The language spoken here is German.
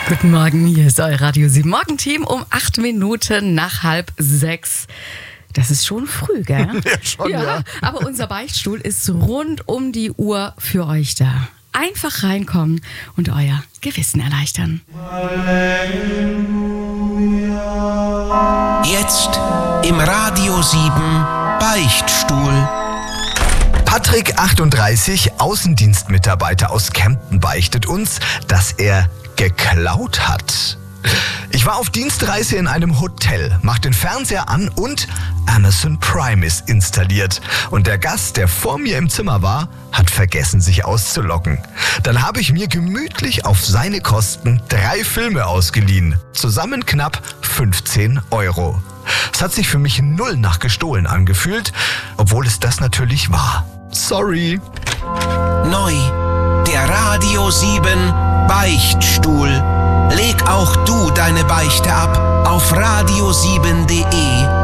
Guten Morgen, hier ist euer Radio 7 Morgenteam um 8 Minuten nach 5:30. Das ist schon früh, gell? Ja, schon, ja. Aber unser Beichtstuhl ist rund um die Uhr für euch da. Einfach reinkommen und euer Gewissen erleichtern. Jetzt im Radio 7 Beichtstuhl. Patrick, 38, Außendienstmitarbeiter aus Kempten, beichtet uns, dass er geklaut hat. Ich war auf Dienstreise in einem Hotel, mach den Fernseher an und Amazon Prime ist installiert. Und der Gast, der vor mir im Zimmer war, hat vergessen, sich auszuloggen. Dann habe ich mir gemütlich auf seine Kosten 3 Filme ausgeliehen. Zusammen knapp 15 €. Es hat sich für mich null nach gestohlen angefühlt, obwohl es das natürlich war. Sorry. Neu, der Radio 7 Beichtstuhl. Leg auch du deine Beichte ab auf radio7.de.